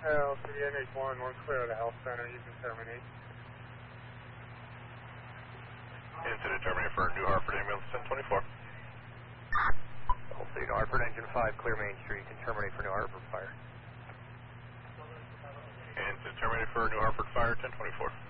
LCD NH1, one clear of the health center, you can terminate. Incident terminated for New Hartford Ambulance 1024. LCD New Hartford, engine 5, clear Main Street, you can terminate for New Hartford Fire. Incident terminated for New Hartford Fire 1024.